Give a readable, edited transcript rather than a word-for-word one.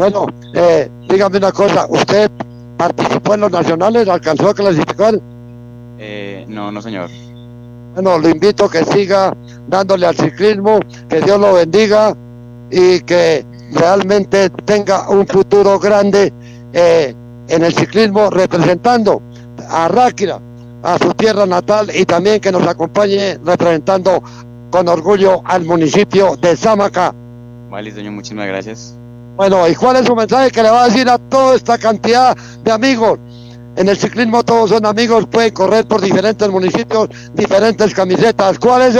Bueno, dígame una cosa, ¿usted participó en los nacionales? ¿Alcanzó a clasificar? No, no señor. Bueno, lo invito a que siga dándole al ciclismo, que Dios lo bendiga y que realmente tenga un futuro grande en el ciclismo, representando a Ráquira, a su tierra natal, y también que nos acompañe representando con orgullo al municipio de Sámaca. Vale, señor, muchísimas gracias. Bueno, ¿y cuál es su mensaje que le va a decir a toda esta cantidad de amigos? En el ciclismo todos son amigos, pueden correr por diferentes municipios, diferentes camisetas. ¿Cuál es